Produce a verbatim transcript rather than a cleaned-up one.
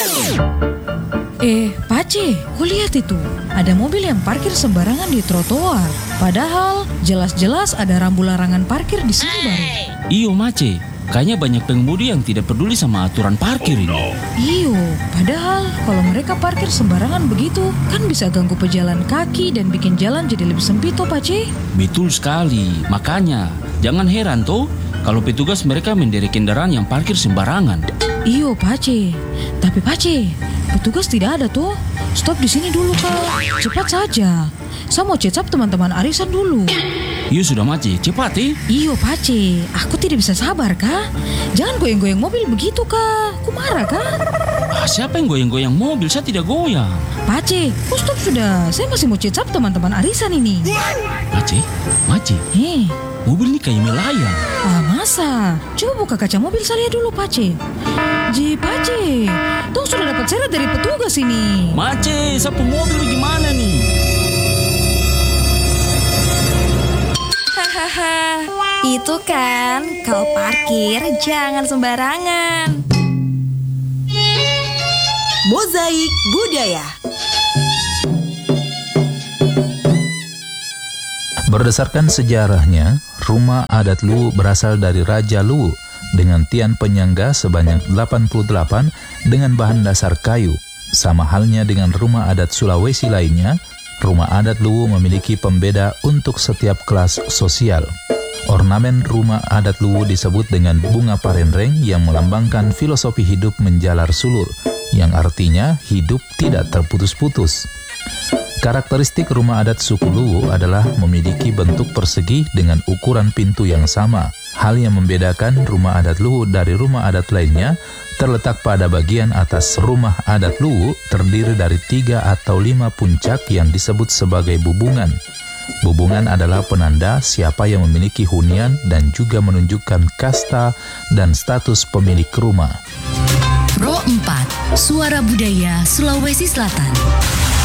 Eh, Pace, kau lihat itu. Ada mobil yang parkir sembarangan di trotoar. Padahal jelas-jelas ada rambu larangan parkir di sini baru. Iyo, Mace. Kayaknya banyak pengemudi yang tidak peduli sama aturan parkir ini. Iyo, padahal kalau mereka parkir sembarangan begitu, kan bisa ganggu pejalan kaki dan bikin jalan jadi lebih sempit toh, Pace. Betul sekali. Makanya, jangan heran toh kalau petugas mereka menderek kendaraan yang parkir sembarangan. Iyo, Pace. Tapi Pace, petugas tidak ada tuh. Stop di sini dulu, Kak. Cepat saja. Saya mau cecap teman-teman arisan dulu. Iyo sudah, Mace, cepat eh. Iyo, Pace. Aku tidak bisa sabar, Kak. Jangan goyang-goyang mobil begitu, Kak. Aku marah, Kak. Ah, siapa yang goyang-goyang mobil? Saya tidak goyang. Pace, oh stop sudah. Saya masih mau cecap teman-teman arisan ini. Mace, Mace. Hei. Mobil ini kayak melayang. Ah, masa? Coba buka kaca mobil saya dulu, Pace. Ji, Pace. Tuh sudah dapat seret dari petugas ini. Mace, sapu mobil bagaimana nih? Hahaha, itu kan kalau parkir jangan sembarangan. Mozaik Budaya. Berdasarkan sejarahnya, rumah adat Luwu berasal dari Raja Luwu dengan tiang penyangga sebanyak delapan puluh delapan dengan bahan dasar kayu. Sama halnya dengan rumah adat Sulawesi lainnya, rumah adat Luwu memiliki pembeda untuk setiap kelas sosial. Ornamen rumah adat Luwu disebut dengan bunga parenreng yang melambangkan filosofi hidup menjalar sulur, yang artinya hidup tidak terputus-putus. Karakteristik rumah adat suku Luwu adalah memiliki bentuk persegi dengan ukuran pintu yang sama. Hal yang membedakan rumah adat Luwu dari rumah adat lainnya terletak pada bagian atas rumah adat Luwu terdiri dari tiga atau lima puncak yang disebut sebagai bubungan. Bubungan adalah penanda siapa yang memiliki hunian dan juga menunjukkan kasta dan status pemilik rumah. Pro empat, Suara Budaya Sulawesi Selatan.